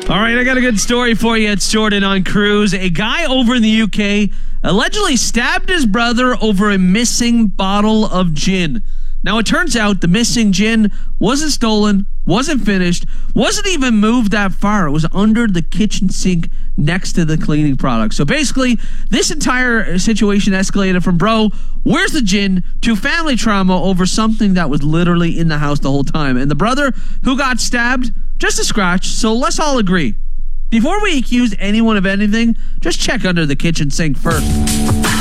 All right, I got a good story for you. It's Jordan on Cruise. A guy over in the UK allegedly stabbed his brother over a missing bottle of gin. Now, it turns out the missing gin wasn't stolen, wasn't finished, wasn't even moved that far. It was under the kitchen sink next to the cleaning product. So basically, this entire situation escalated from, bro, where's the gin, to family trauma over something that was literally in the house the whole time. And the brother who got stabbed, just a scratch, so let's all agree. Before we accuse anyone of anything, just check under the kitchen sink first.